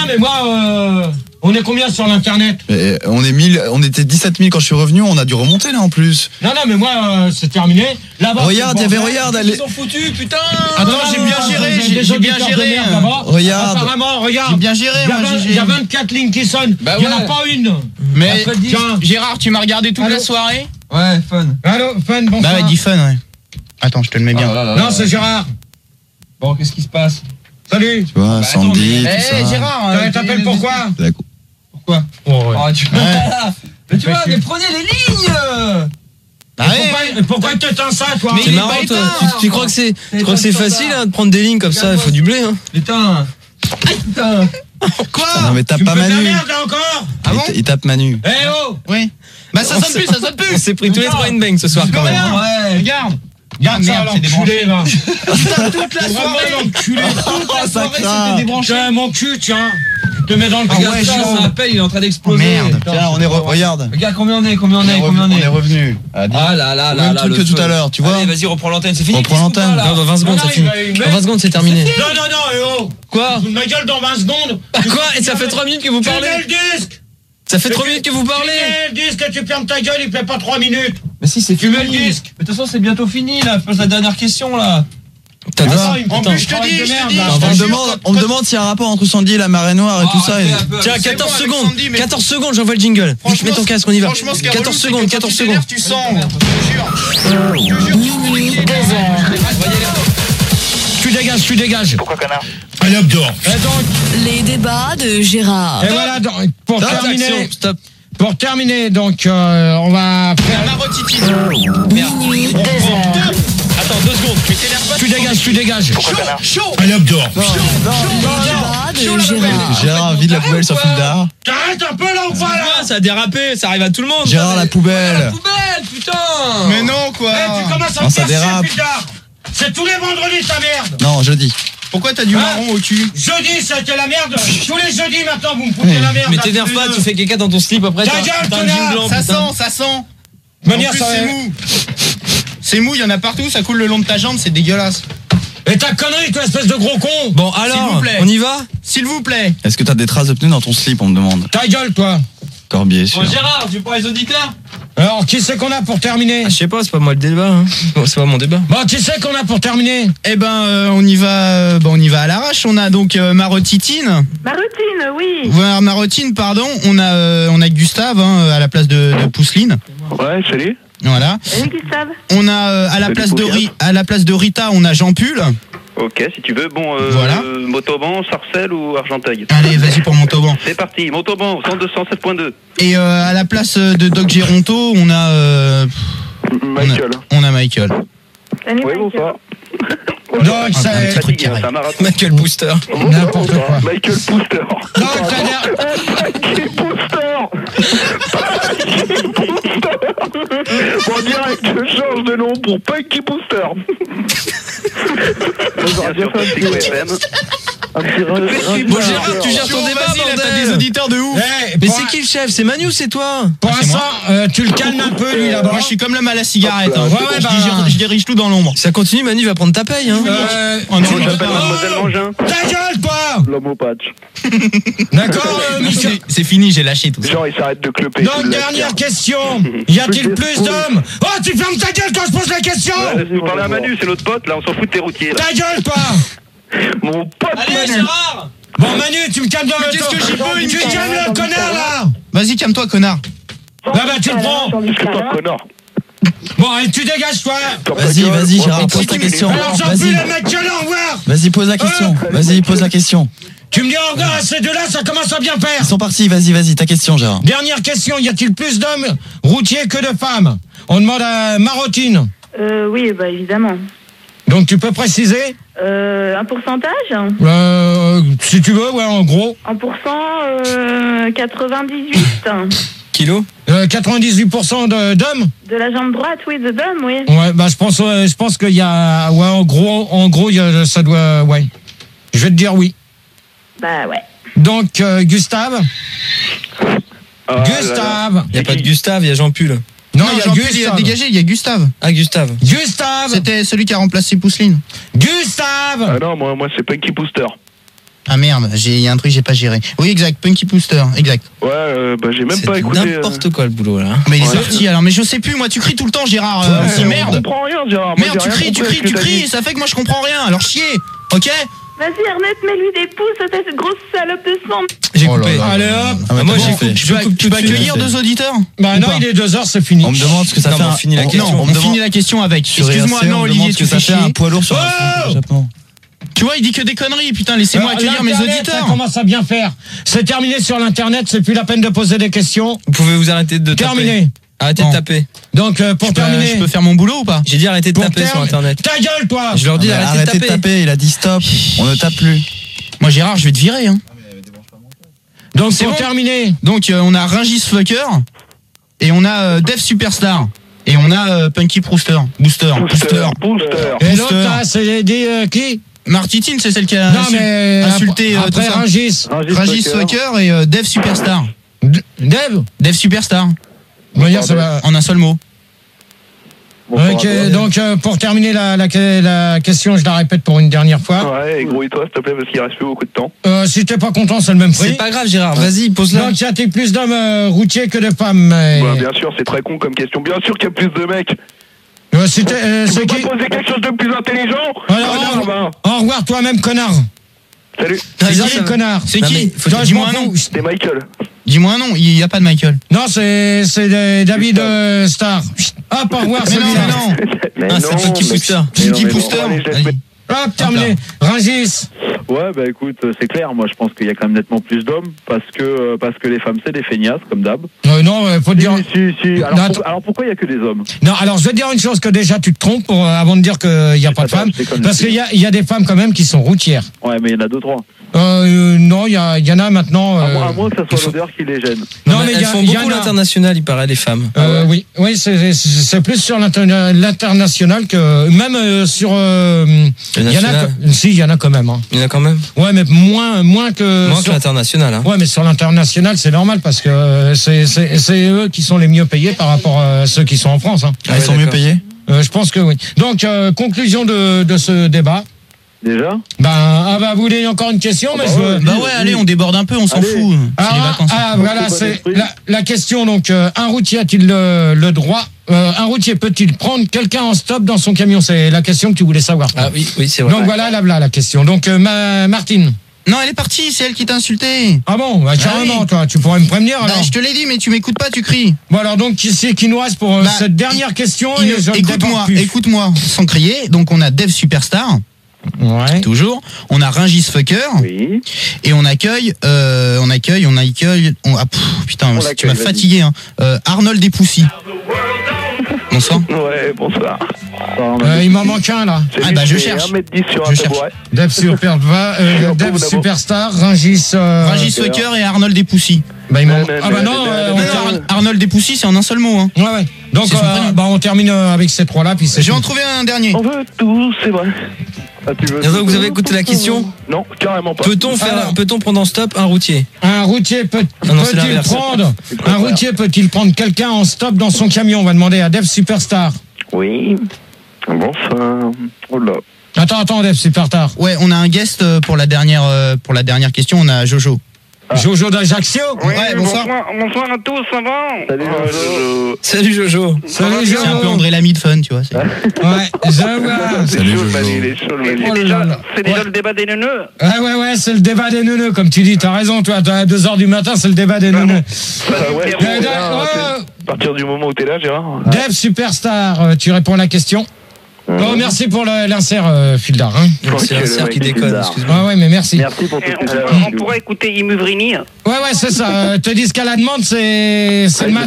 mais moi, on est combien sur l'internet? On était 17 000 quand je suis revenu, on a dû remonter là en plus. Non, mais moi, c'est terminé. Là-bas. Regarde, regarde. Ils ont foutu, putain. Attends, j'ai bien géré, j'ai bien géré. Regarde. Apparemment, regarde. J'ai bien géré, Il y a 24 lignes qui sonnent. Il n'y en a pas une. Mais Gérard, tu m'as regardé toute la soirée? Ouais, Fun. Allô, Fun, bonsoir. Bah ouais, dis Fun, ouais. Attends, je te le mets bien. Non, c'est Gérard. Bon, qu'est-ce qui se passe? Salut. Tu vois, Sandy, tout ça. Gérard, T'appelles pourquoi? Pourquoi? Mais tu vois, mais prenez les lignes. Pourquoi tu t'éteins ça, toi? Mais C'est marrant, toi. Tu crois que c'est facile de prendre des lignes comme ça? Il faut du blé, hein. Putain. Quoi? Non mais tape Tu me pas fais de la Manu. merde, là, encore? Ah bon? Il tape Manu. Eh oh! Oui. Bah ça sonne plus, ça sonne plus. On s'est pris tous les trois une bang ce soir quand même. Ouais. Regarde. Regarde ça, Merde, c'est l'enculé, là. Toute la soirée. L'enculé. Soirée, c'était débranché. Tiens, mon cul, tiens. Je te mets dans le cul. Regarde ça, c'est un appel, il est en train d'exploser. Merde. Tiens, regarde. Regarde combien on est, On est revenu. Ah là là là Même là. truc que tout à l'heure, tu vois. Allez, vas-y, reprends l'antenne, c'est fini. Reprends l'antenne. Non, dans 20 secondes, ça finit. Dans 20 secondes, c'est terminé. Non, oh. Quoi? Ma gueule dans 20 secondes. Quoi? Et ça fait 3 minutes que vous Tu parlez? mets le disque. Ça fait 3 minutes que vous parlez? Tu mets le disque et tu fermes ta gueule, il fait pas 3 minutes. Mais si, c'est Tu fini. mets le disque. Mais de toute façon, c'est bientôt fini, là. Pose la dernière question, là. T'as Attends, ça? il me En fait plus, je te travail dis, de je te merde, dis. là. On me demande s'il y a un rapport entre Sandy et la marée noire et tout ça. Tiens, C'est 14 bon avec secondes. Sandy, mais- 14 secondes, j'envoie le jingle. Juste mets ton casque, on y va. Franchement, ce qui est 14 relou, c'est secondes, que 14 quand tu secondes. t'énerves, tu sens. Je te jure. Minuit, 2h. Tu dégages. Pourquoi connard? Allez, hop, dehors. Et donc, Les débats de Gérard. et voilà, donc, pour terminer, Stop. donc, on va faire Marotiti. Minuit, 2h. Attends, 2 secondes. Tu dégages. Pourquoi connard? Allez, hop, dehors. Les débats de Gérard. Gérard, vide la poubelle sur fil d'art. T'arrêtes un peu là ou pas là? Ça a dérapé, ça arrive à tout le monde. Gérard, la poubelle. Poubelle, putain. Mais non, quoi. Eh, tu commences à Non, me ça faire chier, dérape. putain. C'est tous les vendredis ta merde. Non, jeudi. Pourquoi t'as du marron au cul? Jeudi, c'était la merde. Tous les jeudis maintenant, vous me foutez la merde. Mais là, t'énerve tous pas, les tu deux. fais caca dans ton slip après. Ta t'as- gueule, t'as un connard. jean blanc, Ça putain. sent, ça sent. De En manière, plus, ça c'est mou. C'est mou, il y en a partout, ça coule le long de ta jambe, c'est dégueulasse. Et ta connerie, toi, espèce de gros con. Bon, S'il alors, vous plaît. on y va? S'il vous plaît. Est-ce que t'as des traces de pneus dans ton slip, on me demande. Ta gueule, toi. Corbier, sûr. Gérard, tu prends les auditeurs? Alors, qui c'est qu'on a pour terminer? Je sais pas, c'est pas moi le débat. Hein. Bon, c'est pas mon débat. Bon, qui c'est qu'on a pour terminer? Eh ben, on y va à l'arrache. On a donc Marotitine. Marotine, oui. Voilà, Marotine, pardon. On a Gustave hein, à la place de Pousseline. Ouais, salut. Voilà. Salut Gustave. On a à la place de Rita, on a Jean Pull. Ok, si tu veux. Bon, Voilà. Motoban, Sarcelles ou Argenteuil? Allez, vas-y pour Montauban. C'est parti, Motoban, 102.7.2. Et à la place de Doc Géronto, on a Michael. on a Michael. Salut Oui, Michael. bonsoir. Donc, un ça petit truc Fatigue, carré. c'est un marathon. Michael Booster. n'importe quoi. Michael Booster. Donc, ça Michael Booster. Bon, direct, je change de nom pour Punky Booster. Bien sûr, Psycho FM. Bon, Gérard, tu gères ton débat, Vas-y, là, t'as des bordel. auditeurs de ouf. Eh, Mais pour c'est qui le chef? C'est Manu ou c'est toi? Pour c'est l'instant, tu le calmes un peu, lui, là-bas. Moi, je suis comme l'homme à la cigarette. Hein. Ouais, bah, Je dirige tout dans l'ombre. Ça continue, Manu va prendre ta paye. Hein. On Je m'appelle Mademoiselle Mangin. Ta gueule, toi. L'homme au patch. D'accord, monsieur. C'est fini, j'ai lâché tout ça. Genre, il s'arrête de cloper. Donc, dernière question. Y a-t-il plus d'hommes? Oh, tu fermes ta gueule quand je pose la question. Vous parlez à Manu, c'est notre pote, là, on s'en fout de tes routiers, là. Ta gueule, toi. Mon pote Allez, Manu. Gérard. Bon, Manu, tu me calmes dans le qu'est-ce que j'ai pas une Tu question calmes le connard, là. Vas-y, calme-toi, connard. Bah, tu le prends. Qu'est-ce que t'en connard? Bon, et tu dégages, toi. Vas-y, Gérard, pose ta question. Alors, j'en Vas-y. plus les mecs, au revoir. Vas-y, pose la question. Vas-y, pose la question. Tu me dis au revoir à ces deux-là, ça commence à bien faire. Ils sont partis, vas-y, ta question, Gérard. Dernière question, y a-t-il plus d'hommes routiers que de femmes? On demande à Marotine. Oui, bah évidemment. Donc tu peux préciser? Un pourcentage? Si tu veux, ouais, en gros. En pourcent, 98. Kilo? 98% d'hommes? De la jambe droite, oui, de d'hommes, oui. Ouais, bah je pense qu'il y a, ouais, en gros, ça doit, ouais. Je vais te dire oui. Bah ouais. Donc Gustave. Ah, Gustave. Y a pas de Gustave, y a Jean Pull. Non, il y a Jean-Pierre, il a Gustave. dégagé, il y a Gustave. Ah, Gustave. Gustave. C'était celui qui a remplacé Pousseline. Gustave. Ah non, moi c'est Punky Booster. Ah merde, il y a un truc que j'ai pas géré. Oui, exact, Punky Booster, exact. Ouais, bah j'ai même C'est pas écouté. n'importe quoi le boulot là. Mais il est sorti alors, mais je sais plus, moi tu cries tout le temps, Gérard. Je Merde. comprends rien, Gérard. Moi, Merde, j'ai rien compris à ce que t'as dit. ça fait que moi je comprends rien, alors chier, ok? Vas-y, Ernest, mets-lui des pouces, cette grosse salope de sang. J'ai Oh là coupé. là. Allez hop. Ah, mais Moi t'as j'ai bien fait. coupé. Tu peux accueillir deux auditeurs? Bah Ou non, pas il est 2h, c'est fini. On me demande ce que ça Non, fait. mais on finit la on- question. Non, on me demande- finit la question avec. sur Excuse-moi, RC, non, on me Olivier, demande ce tu que ça fais fait chier. un poids lourd sur un Oh Japon. Tu vois, il dit que des conneries, putain, laissez-moi accueillir mes L'Internet, ça auditeurs. commence à bien faire. C'est terminé sur l'internet, c'est plus la peine de poser des questions. Vous pouvez vous arrêter de taper. Terminé. Arrêtez Bon. de taper. Donc pour terminer. Je peux faire mon boulot ou pas? J'ai dit arrêtez de taper sur internet. Ta gueule, toi. Je leur dis Ah, mais arrêtez arrêtez de taper, il a dit stop. On ne tape plus. Moi, Gérard, je vais te virer, hein. Donc C'est pour bon terminer. Donc, on a Rungis Fucker, et on a Dev Superstar, et on a Punky Booster. Booster. Et l'autre là, c'est dit qui? Martitine, c'est celle qui a Non mais insulté tout après ça. Rungis. Rungis Fucker et Dev Superstar. Dev. Dev Superstar. On va dire ça va. En un seul mot. Ok, donc pour terminer la question, je la répète pour une dernière fois. Ouais, et grouille-toi s'il te plaît parce qu'il reste plus beaucoup de temps. Si t'es pas content, c'est le même prix. C'est pas grave Gérard, vas-y, pose-la. Donc y a-t-il plus d'hommes routiers que de femmes? Bah, bien sûr, c'est très con comme question. Bien sûr qu'il y a plus de mecs. C'est Tu c'est peux qui? pas poser quelque chose de plus intelligent? Alors, bah. au revoir toi-même, connard. Salut, C'est Vas-y, qui le connard? C'est Non, qui? mais faut- Toi, je Dis-moi m'en un nom. fous. c'est Michael. Dis-moi un nom. Il n'y a pas de Michael. Non, c'est David Star. Hop, au revoir, Mais non, celui-là. mais non. Mais Ah, c'est Punky Booster. Punky Booster. Allez. Hop, terminé. Rungis. Ouais, bah écoute, c'est clair. Moi, je pense qu'il y a quand même nettement plus d'hommes parce que les femmes, c'est des feignasses, comme d'hab. Non, faut te dire. Si. Alors, Non, alors pourquoi il y a que des hommes? Non, alors je vais te dire une chose que déjà tu te trompes avant de dire qu'il n'y a pas de Attends, femmes. je déconne, Parce qu'il y a des femmes quand même qui sont routières. Ouais, mais il y en a deux, trois. Non, il y en a maintenant. À moins que ça soit l'odeur qui les gêne. Non, mais elles font il y beaucoup en a. l'international, il paraît, les femmes. Oui, c'est plus sur l'international que même sur. Il y en a. national. Si, il y en a quand même. Hein. Il y en a quand même. Ouais, mais moins que. Moins que sur- l'international. Hein. Ouais, mais sur l'international, c'est normal parce que c'est eux qui sont les mieux payés par rapport à ceux qui sont en France. Hein. Ah, ils sont mieux d'accord. payés. Je pense que oui. Donc, conclusion de ce débat. Déjà? Vous voulez encore une question, mais je veux. Bah ouais, allez, on déborde un peu, on s'en Allez. fout. C'est les vacances. Voilà, C'est c'est bon esprit. la question. Donc, un routier a-t-il le droit un routier peut-il prendre quelqu'un en stop dans son camion? C'est la question que tu voulais savoir. Ah oui, c'est vrai. Donc voilà la question. Donc, Martine. Non, elle est partie, c'est elle qui t'a insulté. Ah bon, carrément, oui. toi, tu pourrais me prévenir alors. Bah, je te l'ai dit, mais tu m'écoutes pas, tu cries. Bon alors donc qui nous reste pour cette dernière question et je ne déborde plus. Écoute-moi, sans crier. Donc on a Dev Superstar, Ouais. toujours. On a Rungis Fucker. Oui. Et on accueille. Putain, On tu l'accueille, m'as vas-y. fatigué. Hein. Arnold Despoussy. Bonsoir. Ouais, bonsoir. Il m'en manque un là. C'est Ah, lui, bah, je c'est cherche. 1m10 sur Je un cherche. tabouret. Dev Superstar, Rungis. Rungis Fucker et Arnold Despoussy. Bah, il m'en. Non, Ah bah non. Arnold Despoussy, c'est en un seul mot. Hein. Ouais. Donc C'est son prénom. on termine avec ces trois là puis c'est. Je vais en trouver un dernier. On veut tout, c'est vrai. Ah, tu veux Donc, vous avez écouté la question? Non, carrément pas. Peut-on prendre en stop un routier? Un routier non, c'est peut-il l'inverse. prendre un routier peut-il prendre quelqu'un en stop dans son camion? On va demander à Dev Superstar. Oui. Bonsoir. Oh là. Attends, Dev Superstar. Ouais, on a un guest pour la dernière question. On a Jojo. Jojo d'Ajaccio. Ouais, bonsoir. Bonsoir à tous, ça va? Salut, Salut Jojo. Salut C'est un peu Jojo. André Lamy de fun, tu vois. c'est- Ouais, je vois. Salut, chaud, le Jojo. Manu, il est chaud, le Manu. Oh là là. C'est déjà le débat des neuneux. Ouais, c'est le débat des neuneux, comme tu dis. T'as raison, toi. À 2h du matin, c'est le débat des neuneux. Ah ouais, Dev, à partir du moment où t'es là, Gérard. Dev Superstar, tu réponds à la question. Bon, merci pour l'insert, Fildar. Hein. C'est un cerf qui déconne, excuse-moi. Ouais, mais merci. Merci pour tout ce que tu as. On pourrait écouter Imuvrini. Ouais, c'est ça. Te dis qu'à la demande, c'est le